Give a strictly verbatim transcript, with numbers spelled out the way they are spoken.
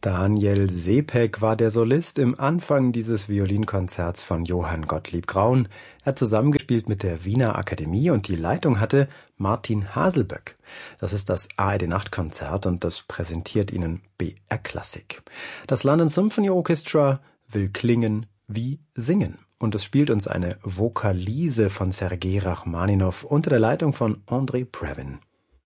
Daniel Sepek war der Solist im Anfang dieses Violinkonzerts von Johann Gottlieb Graun. Er hat zusammengespielt mit der Wiener Akademie und die Leitung hatte Martin Haselböck. Das ist das A R D-Nachtkonzert und das präsentiert Ihnen B R Klassik. Das London Symphony Orchestra will klingen wie singen. Und es spielt uns eine Vokalise von Sergei Rachmaninow unter der Leitung von Andrei Previn.